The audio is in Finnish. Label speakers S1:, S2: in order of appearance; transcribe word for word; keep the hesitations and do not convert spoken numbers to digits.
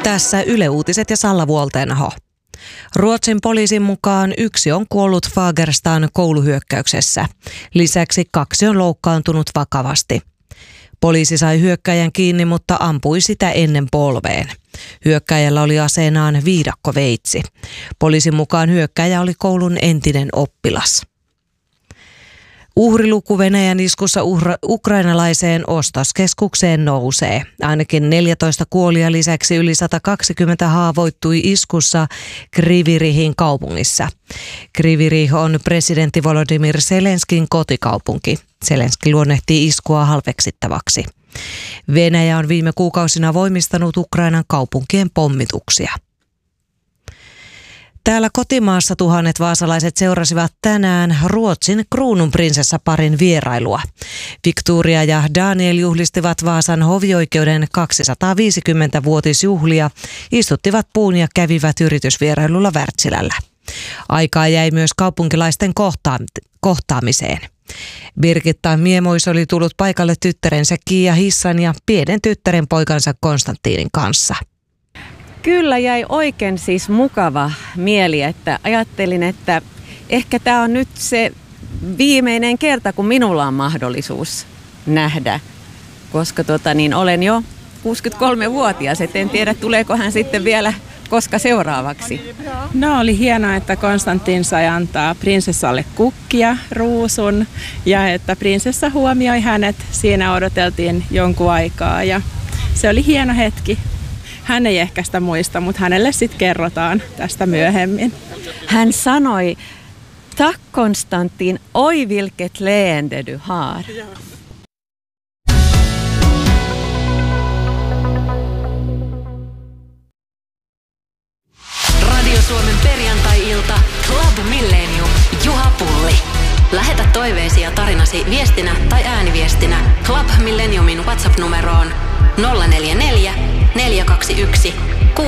S1: Tässä Yle Uutiset ja Salla Vuoltenho. Ruotsin poliisin mukaan yksi on kuollut Fagerstan kouluhyökkäyksessä. Lisäksi kaksi on loukkaantunut vakavasti. Poliisi sai hyökkäjän kiinni, mutta ampui sitä ennen polveen. Hyökkäjällä oli aseenaan viidakkoveitsi. Poliisin mukaan hyökkäjä oli koulun entinen oppilas. Uhriluku Venäjän iskussa uhra- ukrainalaiseen ostoskeskukseen nousee. Ainakin neljätoista kuoli ja lisäksi yli sata kaksikymmentä haavoittui iskussa Kryvyi-Rihin kaupungissa. Kryvyi-Rih on presidentti Volodymyr Zelenskin kotikaupunki. Zelenski luonnehtii iskua halveksittavaksi. Venäjä on viime kuukausina voimistanut Ukrainan kaupunkien pommituksia. Täällä kotimaassa tuhannet vaasalaiset seurasivat tänään Ruotsin kruununprinsessaparin vierailua. Victoria ja Daniel juhlistivat Vaasan hovioikeuden kaksisataaviisikymmentävuotisjuhlia, istuttivat puun ja kävivät yritysvierailulla Wärtsilällä. Aikaa jäi myös kaupunkilaisten kohta- kohtaamiseen. Birgitta Miemois oli tullut paikalle tyttärensä Kiia Hissan ja pienen tyttären poikansa Konstantiinin kanssa.
S2: Kyllä jäi oikein siis mukava mieli, että ajattelin, että ehkä tämä on nyt se viimeinen kerta, kun minulla on mahdollisuus nähdä, koska tota, niin olen jo kuusikymmentäkolmevuotias, et en tiedä tuleeko hän sitten vielä koska seuraavaksi.
S3: No oli hienoa, että Konstantin sai antaa prinsessalle kukkia, ruusun ja että prinsessa huomioi hänet. Siinä odoteltiin jonkun aikaa ja se oli hieno hetki. Hän ei ehkä sitä muista, mutta hänelle sitten kerrotaan tästä myöhemmin.
S2: Hän sanoi, tack Konstantin, oi vilket leende du har.
S4: Radio Suomen perjantai-ilta Club Millennium. Juha Pulli. Lähetä toiveesi ja tarinasi viestinä tai ääniviestinä Club Millenniumin WhatsApp-numeroon nolla neljä neljä, neljä kaksi yksi,